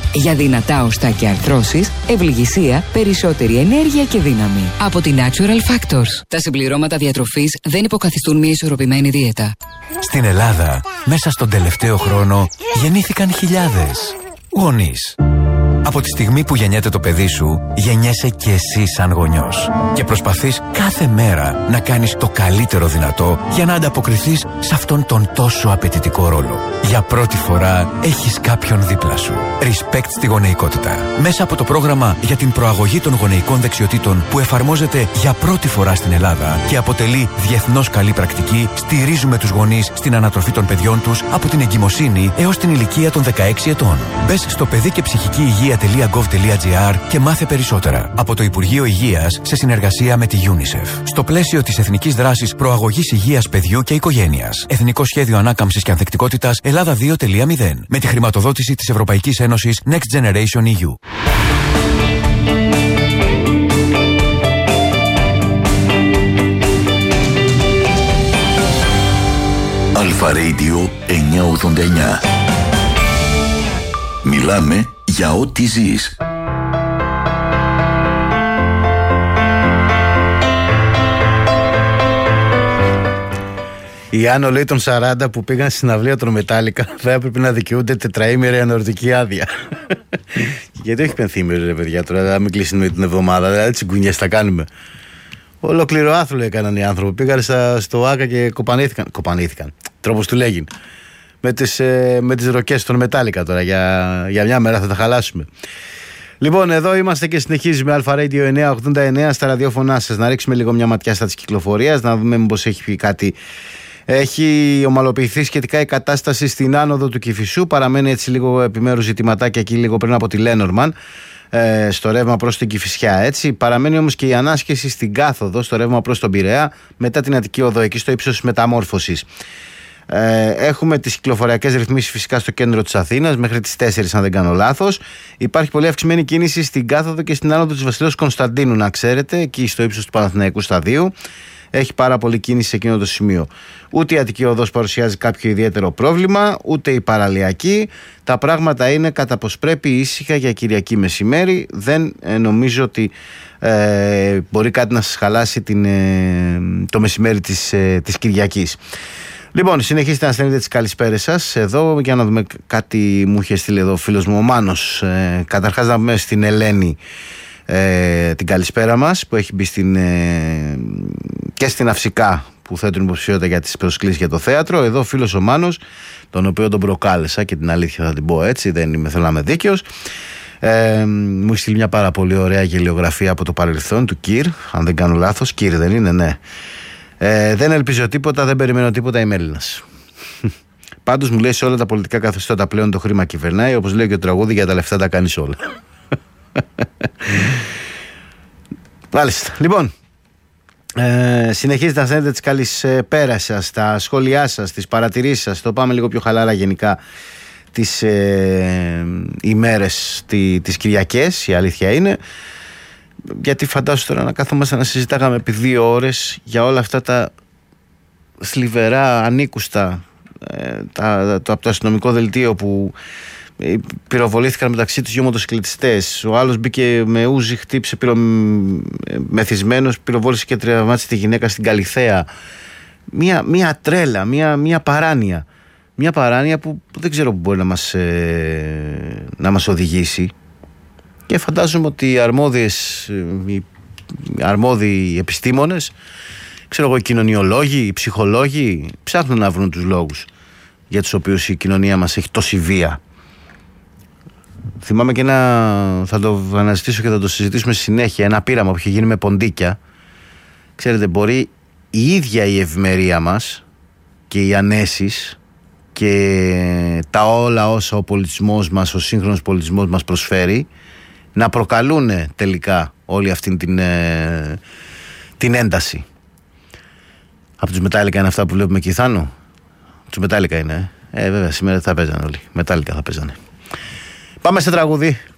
Για δυνατά οστά και αρθρώσεις, ευληγησία, περισσότερη ενέργεια και δύναμη. Από τη Natural Factors. Τα συμπληρώματα διατροφής δεν υποκαθιστούν μια ισορροπημένη δίαιτα. Στην Ελλάδα, μέσα στον τελευταίο χρόνο, γεννήθηκαν χιλιάδες γονείς. Από τη στιγμή που γεννιέται το παιδί σου, γεννιέσαι και εσύ σαν γονιός. Και προσπαθείς κάθε μέρα να κάνεις το καλύτερο δυνατό για να ανταποκριθείς σε αυτόν τον τόσο απαιτητικό ρόλο. Για πρώτη φορά έχεις κάποιον δίπλα σου. Respect στη γονεϊκότητα. Μέσα από το πρόγραμμα για την προαγωγή των γονεϊκών δεξιοτήτων που εφαρμόζεται για πρώτη φορά στην Ελλάδα και αποτελεί διεθνώς καλή πρακτική, στηρίζουμε τους γονείς στην ανατροφή των παιδιών τους από την εγκυμοσύνη έως την ηλικία των 16 ετών. Μπες στο παιδί και ψυχική υγεία.gov.gr και μάθε περισσότερα. Από το Υπουργείο Υγείας σε συνεργασία με τη UNICEF. Στο πλαίσιο της Εθνικής Δράσης Προαγωγής Υγείας Παιδιού και Οικογένειας. Εθνικό Σχέδιο Ανάκαμψης και Ανθεκτικότητας Ελλάδα 2.0. Με τη χρηματοδότηση της Ευρωπαϊκής Ένωσης Next Generation EU. Αλφα Radio 989. Μιλάμε για ό,τι ζεις. Οι άνω λέει των 40 που πήγαν στην συναυλία των Μετάλλικα θα έπρεπε να δικαιούνται τετραήμερη ανορτική άδεια. Γιατί όχι πενθήμερη ρε παιδιά τώρα, θα μην κλείσει την εβδομάδα, δηλαδή τσιγκουνιές θα κάνουμε. Ολόκληρο άθλο έκαναν οι άνθρωποι, πήγαν στο Άκα και κοπανήθηκαν. Τρόπος του λέγει. Με τις ροκές των Μετάλλικα τώρα, για μια μέρα θα τα χαλάσουμε. Λοιπόν, εδώ είμαστε και συνεχίζουμε Αλφα Radio 989 στα ραδιόφωνά σας. Να ρίξουμε λίγο μια ματιά στα της κυκλοφορίας, να δούμε μήπως έχει πει κάτι. Έχει ομαλοποιηθεί σχετικά η κατάσταση στην άνοδο του Κηφισού. Παραμένει έτσι λίγο επιμέρους ζητηματάκια εκεί λίγο πριν από τη Λένορμαν, στο ρεύμα προς την Κηφισιά. Έτσι. Παραμένει όμως και η ανάσχεση στην κάθοδο, στο ρεύμα προς τον Πειραιά, μετά την Αττική Οδό, εκεί στο ύψος της Μεταμόρφωσης. Έχουμε τις κυκλοφοριακές ρυθμίσεις φυσικά στο κέντρο της Αθήνας μέχρι τις 4 αν δεν κάνω λάθος. Υπάρχει πολύ αυξημένη κίνηση στην κάθοδο και στην άνοδο της Βασιλέως Κωνσταντίνου, να ξέρετε, εκεί στο ύψος του Παναθηναϊκού Σταδίου. Έχει πάρα πολύ κίνηση σε εκείνο το σημείο. Ούτε η Αττική Οδός παρουσιάζει κάποιο ιδιαίτερο πρόβλημα, ούτε η παραλιακή. Τα πράγματα είναι κατά πως πρέπει, ήσυχα για Κυριακή μεσημέρι. Δεν νομίζω ότι μπορεί κάτι να σας χαλάσει το μεσημέρι της Κυριακής. Λοιπόν, συνεχίστε να στέλνετε τις καλησπέρες σας εδώ για να δούμε κάτι. Μου είχε στείλει εδώ ο φίλος μου ο Μάνος. Καταρχάς να πούμε στην Ελένη την καλησπέρα μας που έχει μπει και στην Αυσικά που θέτουν υποψηφιότητα για τις προσκλήσεις για το θέατρο. Εδώ ο φίλος ο Μάνος, τον οποίο τον προκάλεσα και την αλήθεια θα την πω έτσι, θέλω να είμαι δίκαιος. Μου έχει στείλει μια πάρα πολύ ωραία γελιογραφία από το παρελθόν του Κυρ, αν δεν κάνω λάθος. Κυρ δεν είναι, ναι. Δεν ελπίζω τίποτα, δεν περιμένω τίποτα, είμαι Έλληνας. Πάντως μου λέει σε όλα τα πολιτικά καθεστώτα πλέον το χρήμα κυβερνάει, όπως λέει και το τραγούδι, για τα λεφτά τα κάνεις όλα. Μάλιστα. Λοιπόν, συνεχίζετε να στέλνετε τις καλησπέρας σας, τα σχόλιά σας, τις παρατηρήσεις σας. Το πάμε λίγο πιο χαλάρα γενικά τις ημέρες τις Κυριακές, η αλήθεια είναι. Γιατί φαντάσου τώρα να κάθομαστε να συζητάγαμε επί 2 ώρες για όλα αυτά τα θλιβερά ανήκουστα από το αστυνομικό δελτίο που πυροβολήθηκαν μεταξύ τους 2 μοτοσυκλετιστές. Ο άλλος μπήκε με ούζι, χτύπησε μεθυσμένος, πυροβόλησε και τραυμάτισε τη γυναίκα στην Καλιθέα. Μια τρέλα, μια παράνοια. Μια παράνοια που δεν ξέρω που μπορεί να μας οδηγήσει. Και φαντάζομαι ότι οι αρμόδιοι επιστήμονες, ξέρω εγώ, οι κοινωνιολόγοι, οι ψυχολόγοι, ψάχνουν να βρουν τους λόγους για τους οποίους η κοινωνία μας έχει τόση βία. Θυμάμαι και θα το αναζητήσω και θα το συζητήσουμε στη συνέχεια, ένα πείραμα που είχε γίνει με ποντίκια. Ξέρετε, μπορεί η ίδια η ευημερία μας και οι ανέσεις και τα όλα όσα ο πολιτισμός μας, ο σύγχρονος πολιτισμός μας προσφέρει, να προκαλούν τελικά όλη αυτή την ένταση. Από τους Μετάλλικα είναι αυτά που βλέπουμε εκεί Θάνο. Τους Μετάλλικα είναι. Βέβαια σήμερα θα παίζανε όλοι. Μετάλλικα θα παίζανε. Πάμε σε τραγούδι.